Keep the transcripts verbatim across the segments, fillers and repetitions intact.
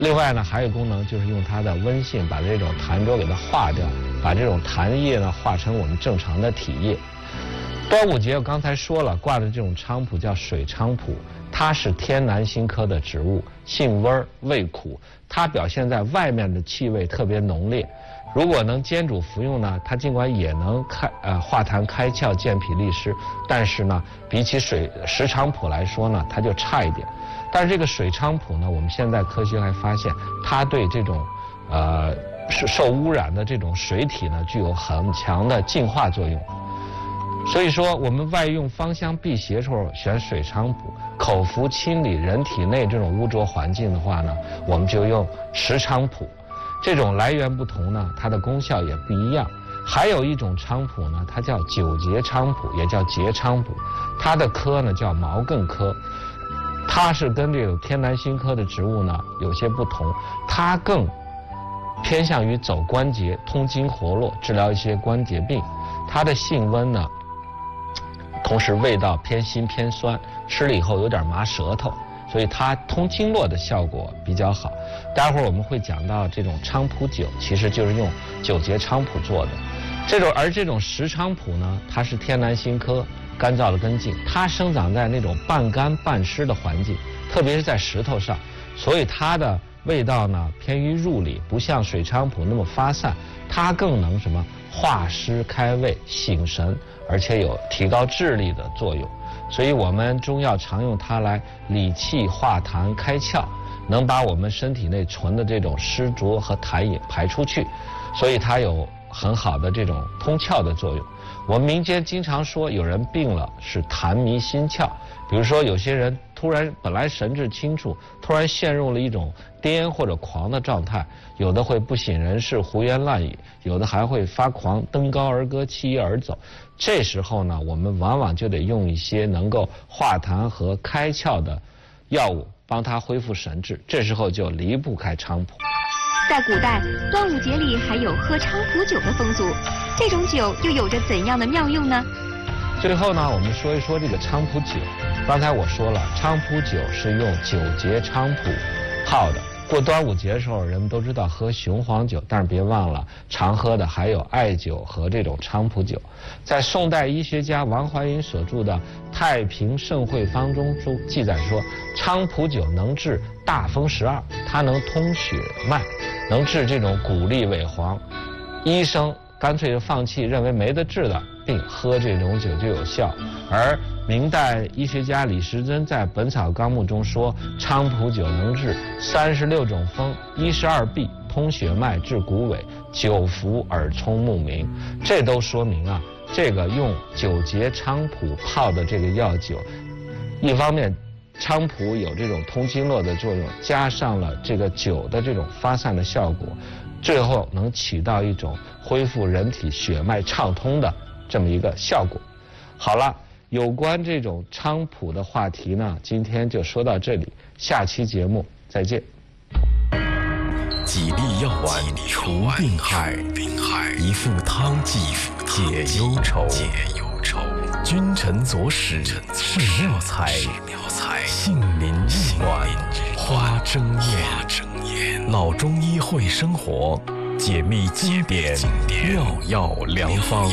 另外呢，还有功能就是用它的温性把这种痰浊给它化掉，把这种痰液呢化成我们正常的体液。端午节我刚才说了，挂的这种菖蒲叫水菖蒲，它是天南星科的植物，性温味苦，它表现在外面的气味特别浓烈。如果能煎煮服用呢，它尽管也能开呃化痰开窍、健脾利湿，但是呢，比起水石菖蒲来说呢，它就差一点。但是这个水菖蒲呢，我们现在科学还发现，它对这种呃受污染的这种水体呢，具有很强的净化作用。所以说，我们外用芳香辟邪时候选水菖蒲，口服清理人体内这种污浊环境的话呢，我们就用石菖蒲。这种来源不同呢，它的功效也不一样。还有一种菖蒲呢，它叫九节菖蒲，也叫节菖蒲，它的科呢叫毛茛科，它是跟这个天南星科的植物呢有些不同，它更偏向于走关节、通经活络，治疗一些关节病。它的性温呢，同时味道偏辛偏酸，吃了以后有点麻舌头，所以它通经络的效果比较好。待会儿我们会讲到这种菖蒲酒，其实就是用九节菖蒲做的。这种而这种石菖蒲呢，它是天南星科干燥的根茎，它生长在那种半干半湿的环境，特别是在石头上，所以它的味道呢偏于入里，不像水菖蒲那么发散，它更能什么化湿开胃、醒神，而且有提高智力的作用。所以我们中药常用它来理气化痰开窍，能把我们身体内存的这种湿浊和痰液排出去，所以它有很好的这种通窍的作用。我们民间经常说有人病了是痰迷心窍，比如说有些人突然本来神志清楚，突然陷入了一种癫或者狂的状态，有的会不省人事、胡言乱语，有的还会发狂、登高而歌、弃业而走。这时候呢，我们往往就得用一些能够化痰和开窍的药物，帮他恢复神志。这时候就离不开菖蒲。 在古代，端午节里还有喝菖蒲酒的风俗，这种酒又有着怎样的妙用呢？ 最后呢，我们说一说这个菖蒲酒。刚才我说了，菖蒲酒是用九节菖蒲泡的。过端午节的时候，人们都知道喝雄黄酒，但是别忘了常喝的还有艾酒和这种菖蒲酒。在宋代医学家王怀隐所著的《太平盛会方》中中记载说，菖蒲酒能治大风十二，它能通血脉，能治这种骨力萎黄。医生干脆就放弃，认为没得治的病，喝这种酒就有效。而明代医学家李时珍在《本草纲目》中说，菖蒲酒能治三十六种风、一十二痹，通血脉、治骨萎，久服耳聪目明。这都说明啊，这个用九节菖蒲泡的这个药酒，一方面菖蒲有这种通经络的作用，加上了这个酒的这种发散的效果，最后能起到一种恢复人体血脉畅通的这么一个效果。好了，有关这种菖蒲的话题呢，今天就说到这里，下期节目再见。 几粒药丸除病害，一副汤剂解忧愁。君臣佐使是妙才，杏林玉碗花争艳。老中医会生活，解密经典妙药良方。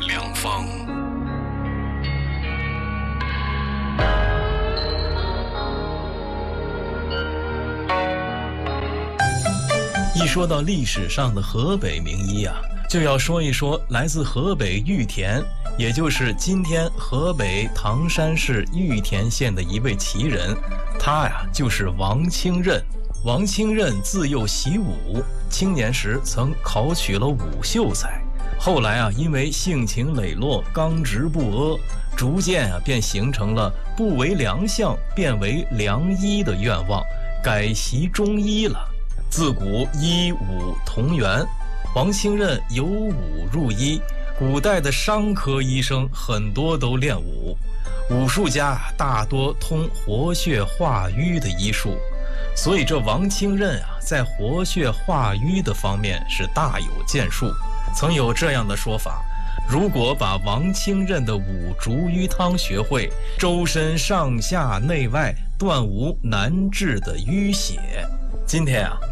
一说到历史上的河北名医啊，就要说一说来自河北玉田，也就是今天河北唐山市玉田县的一位奇人，他呀就是王清任。王清任自幼习武，青年时曾考取了武秀才，后来啊因为性情磊落、刚直不阿，逐渐啊便形成了不为良相变为良医的愿望，改习中医了。自古医武同源，王清任由武入医。古代的伤科医生很多都练武，武术家大多通活血化瘀的医术，所以这王清任啊，在活血化瘀的方面是大有建树。曾有这样的说法，如果把王清任的五逐瘀汤学会，周身上下内外断无难治的淤血。 今天啊